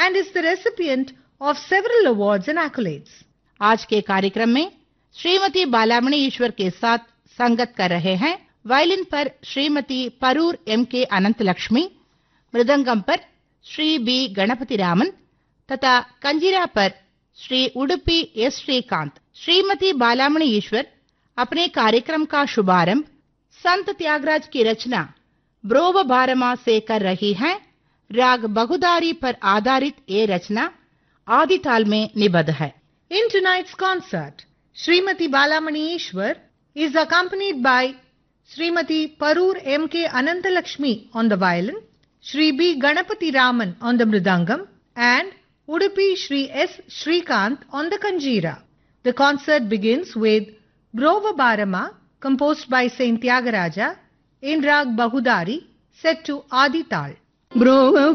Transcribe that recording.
and is the recipient of several awards and accolades. आज के कार्यक्रम में श्रीमती बालामणि ईश्वर के साथ संगत कर रहे हैं वायलिन पर श्रीमती परूर M.K. अनंत लक्ष्मी, मृदंगम पर श्री बी गणपति रामन तथा कंजीरा पर श्री उडुपी एस श्रीकांत। श्रीमती बालामणि ईश्वर अपने कार्यक्रम का शुभारंभ संत त्यागराज की रचना ब्रोव बारमा से कर रही हैं। राग बहुदारी पर आधारित ये रचना आदि ताल में निबद्ध है। In tonight's concert, Srimati Balamani Ishwar is accompanied by Srimati Parur M.K. Anantalakshmi on the violin, Shri B. Ganapati Raman on the mridangam, and Udupi Shri S. Shrikant on the kanjira. The concert begins with Brova Barama, composed by Saint Tyagaraja, in Rag Bahudari, set to Adi Tal.